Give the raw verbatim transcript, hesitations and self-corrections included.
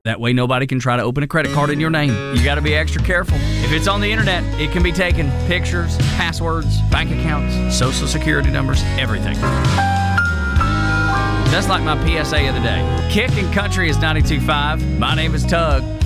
That way nobody can try to open a credit card in your name. You got to be extra careful. If it's on the internet, it can be taken. Pictures, passwords, bank accounts, social security numbers, everything. Just like my P S A of the day. Kick and Country is ninety-two point five. My name is Tug.